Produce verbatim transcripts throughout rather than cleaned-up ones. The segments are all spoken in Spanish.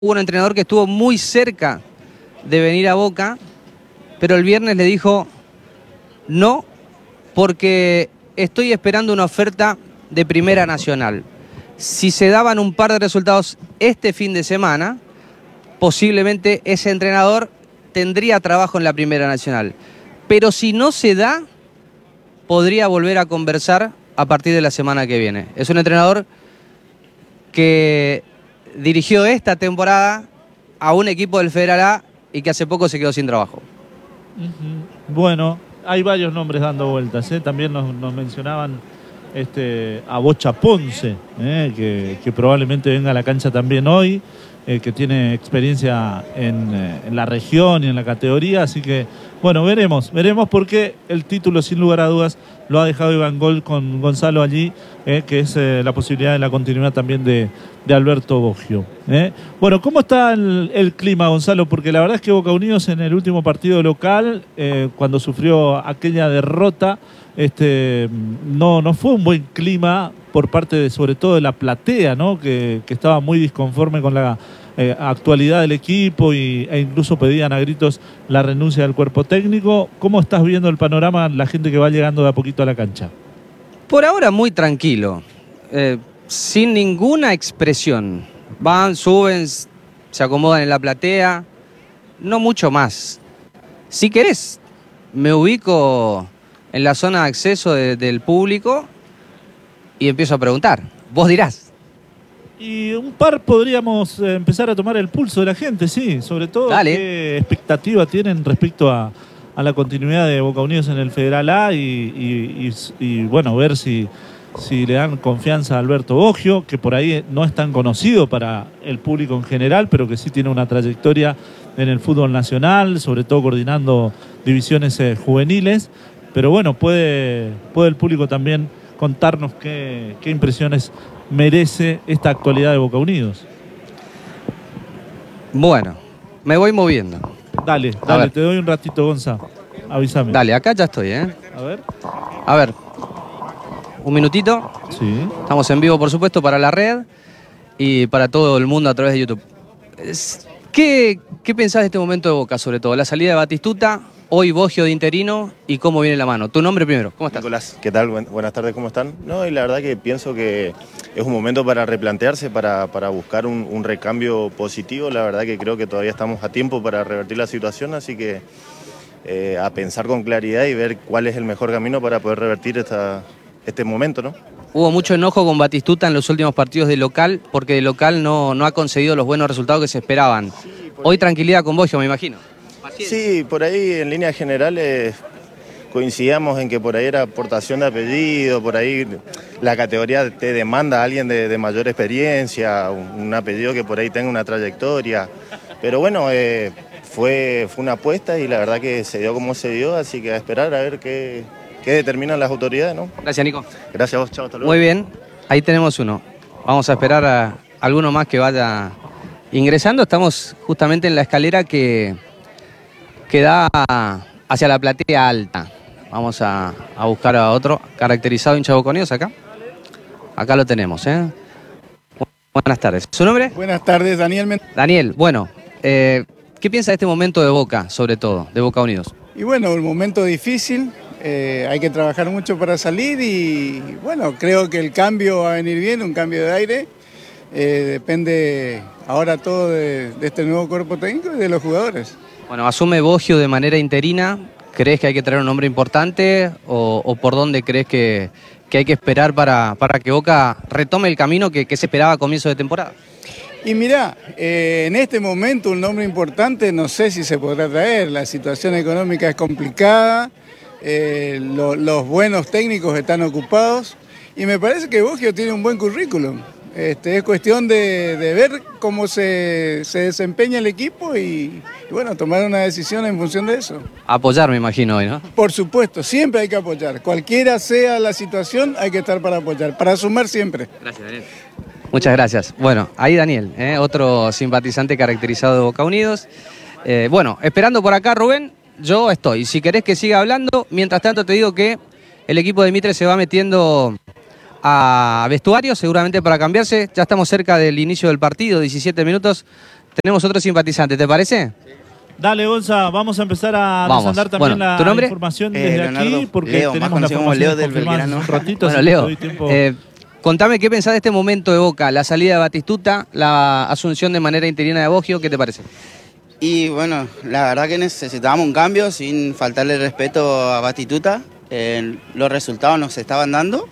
Hubo un entrenador que estuvo muy cerca de venir a Boca, pero el viernes le dijo no, porque estoy esperando una oferta de Primera Nacional. Si se daban un par de resultados este fin de semana, posiblemente ese entrenador tendría trabajo en la Primera Nacional. Pero si no se da, podría volver a conversar a partir de la semana que viene. Es un entrenador que dirigió esta temporada a un equipo del Federal A y que hace poco se quedó sin trabajo. Uh-huh. Bueno, hay varios nombres dando vueltas, ¿eh? También nos, nos mencionaban este, a Bocha Ponce, ¿eh? que, que probablemente venga a la cancha también hoy, eh, que tiene experiencia en, eh, en la región y en la categoría, así que bueno, veremos, veremos porque el título sin lugar a dudas lo ha dejado Iván Gol con Gonzalo allí, eh, que es eh, la posibilidad de la continuidad también de, de Alberto Boggio. Eh. Bueno, ¿cómo está el, el clima, Gonzalo? Porque la verdad es que Boca Unidos en el último partido local, eh, cuando sufrió aquella derrota, este, no, no fue un buen clima por parte de, sobre todo de la platea, ¿no? que, que estaba muy disconforme con la eh, actualidad del equipo y, e incluso pedían a gritos la renuncia del cuerpo técnico. ¿Cómo estás viendo el panorama, la gente que va llegando de a poquito a la cancha? Por ahora muy tranquilo, eh, sin ninguna expresión. Van, suben, se acomodan en la platea, no mucho más. Si querés, me ubico en la zona de acceso de, del público y empiezo a preguntar. Vos dirás. Y un par podríamos eh, empezar a tomar el pulso de la gente, sí. Sobre todo, Dale. ¿Qué expectativa tienen respecto a, a la continuidad de Boca Unidos en el Federal A? Y, y, y, y bueno, ver si, si le dan confianza a Alberto Boggio, que por ahí no es tan conocido para el público en general, pero que sí tiene una trayectoria en el fútbol nacional, sobre todo coordinando divisiones eh, juveniles. Pero bueno, puede, puede el público también contarnos qué, qué impresiones merece esta actualidad de Boca Unidos. Bueno, me voy moviendo. Dale, A dale, ver. te doy un ratito, Gonza. Avísame. Dale, acá ya estoy, ¿eh? A ver. A ver, un minutito. Sí. Estamos en vivo, por supuesto, para la red y para todo el mundo a través de YouTube. ¿Qué, qué pensás de este momento de Boca, sobre todo? La salida de Batistuta, hoy Boggio de interino y cómo viene la mano. Tu nombre primero, ¿cómo estás? Nicolás, ¿qué tal? Buen, buenas tardes, ¿cómo están? No, y la verdad que pienso que es un momento para replantearse, para, para buscar un, un recambio positivo. La verdad que creo que todavía estamos a tiempo para revertir la situación, así que eh, a pensar con claridad y ver cuál es el mejor camino para poder revertir esta, este momento, ¿no? Hubo mucho enojo con Batistuta en los últimos partidos de local, porque de local no, no ha conseguido los buenos resultados que se esperaban. Sí, hoy tranquilidad con Boggio, me imagino. Paciencia. Sí, por ahí en líneas generales coincidíamos en que por ahí era aportación de apellido, por ahí la categoría te demanda a alguien de, de mayor experiencia, un, un apellido que por ahí tenga una trayectoria. Pero bueno, eh, fue, fue una apuesta y la verdad que se dio como se dio, así que a esperar a ver qué, qué determinan las autoridades, ¿no? Gracias, Nico. Gracias a vos, chao, hasta luego. Muy bien, ahí tenemos uno. Vamos a esperar a alguno más que vaya ingresando. Estamos justamente en la escalera que, que da hacia la platea alta. Vamos a, a buscar a otro caracterizado hincha Boca Unidos acá. Acá lo tenemos, ¿eh? Buenas tardes. ¿Su nombre? Buenas tardes, Daniel Mendoza. Daniel, bueno, eh, ¿qué piensa de este momento de Boca, sobre todo, de Boca Unidos? Y bueno, un momento difícil, eh, hay que trabajar mucho para salir y bueno, creo que el cambio va a venir bien, un cambio de aire. Eh, depende ahora todo de, de este nuevo cuerpo técnico y de los jugadores. Bueno, asume Boggio de manera interina. ¿Crees que hay que traer un hombre importante o, o por dónde crees que, que hay que esperar para, para que Boca retome el camino que, que se esperaba a comienzo de temporada? Y mirá, eh, en este momento un nombre importante no sé si se podrá traer, la situación económica es complicada, eh, lo, los buenos técnicos están ocupados y me parece que Boggio tiene un buen currículum. Este, es cuestión de, de ver cómo se, se desempeña el equipo y, y bueno, tomar una decisión en función de eso. Apoyar, me imagino hoy, ¿no? Por supuesto, siempre hay que apoyar. Cualquiera sea la situación, hay que estar para apoyar, para sumar siempre. Gracias, Daniel. Muchas gracias. Bueno, ahí Daniel, ¿eh? Otro simpatizante caracterizado de Boca Unidos. Eh, bueno, esperando por acá, Rubén, yo estoy. Si querés que siga hablando, mientras tanto te digo que el equipo de Mitre se va metiendo a vestuario, seguramente para cambiarse. Ya estamos cerca del inicio del partido, diecisiete minutos. tenemos otro simpatizante, ¿te parece? Dale, Gonza, vamos a empezar a Vamos. desandar también Bueno, la ¿tu nombre? información Eh, desde Leonardo aquí, porque Leo, más tenemos la conocido como información Leo del confirmada hace Belgrano. un ratito. Bueno, así que Leo, te doy tiempo. eh, contame qué pensás de este momento de Boca, la salida de Batistuta, la asunción de manera interina de Boggio, ¿qué te parece? Y bueno, la verdad que necesitábamos un cambio sin faltarle respeto a Batistuta. Eh, los resultados nos estaban dando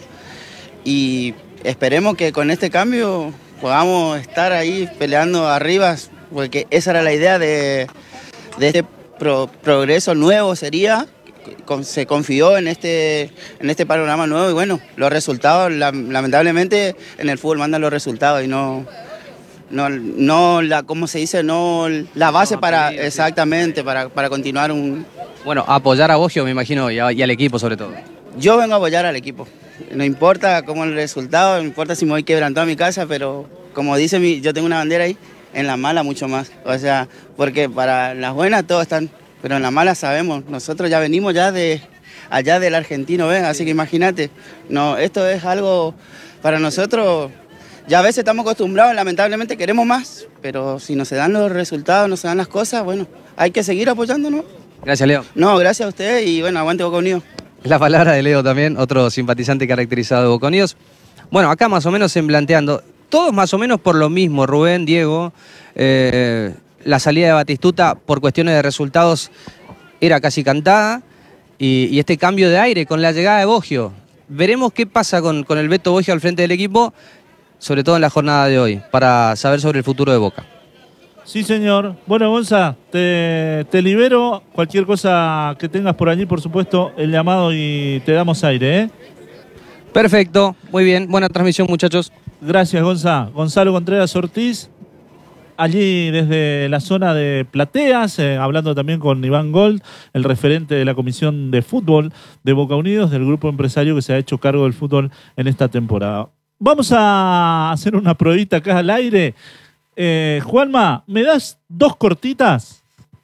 y esperemos que con este cambio podamos estar ahí peleando arriba, porque esa era la idea de, de este pro, progreso nuevo sería. Con, se confió en este, en este panorama nuevo y bueno, los resultados, la, lamentablemente en el fútbol mandan los resultados y no, no, no la, ¿cómo se dice? No la base No, para, apellido, sí. exactamente, para, para continuar un... Bueno, apoyar a Boggio, me imagino, y, a- y al equipo sobre todo. Yo vengo a apoyar al equipo, no importa cómo el resultado, no importa si me voy quebrantado a mi casa, pero como dice mi, yo tengo una bandera ahí, en la mala mucho más, o sea, porque para las buenas todos están... Pero en la mala sabemos, nosotros ya venimos ya de allá del argentino, ¿ves? Así que imagínate, no, esto es algo para nosotros, ya a veces estamos acostumbrados, lamentablemente queremos más, pero si no se dan los resultados, no se dan las cosas, bueno, hay que seguir apoyándonos. Gracias, Leo. No, gracias a ustedes y bueno, aguante Boca Unidos. La palabra de Leo también, otro simpatizante caracterizado de Boca Unidos. Bueno, acá más o menos semblanteando, todos más o menos por lo mismo, Rubén, Diego, eh, la salida de Batistuta por cuestiones de resultados era casi cantada y, y este cambio de aire con la llegada de Boggio. Veremos qué pasa con, con el Beto Boggio al frente del equipo, sobre todo en la jornada de hoy, para saber sobre el futuro de Boca. Sí, señor. Bueno, Gonza, te, te libero. Cualquier cosa que tengas por allí, por supuesto, el llamado y te damos aire, ¿eh? Perfecto, muy bien, buena transmisión, muchachos. Gracias, Gonza. Gonzalo Contreras Ortiz, allí desde la zona de Plateas, eh, hablando también con Iván Gold, el referente de la Comisión de Fútbol de Boca Unidos, del grupo empresario que se ha hecho cargo del fútbol en esta temporada. Vamos a hacer una pruebita acá al aire. Eh, Juanma, ¿me das dos cortitas?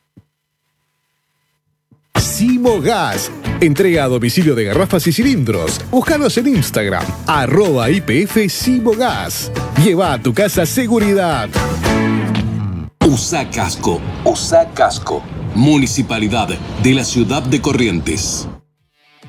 Simogas. Entrega a domicilio de garrafas y cilindros. Búscanos en Instagram, arroba I P F Simogas. Lleva a tu casa seguridad. Usa Casco. Usa Casco. Municipalidad de la Ciudad de Corrientes.